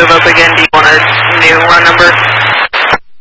move up again? Do you want a new run number?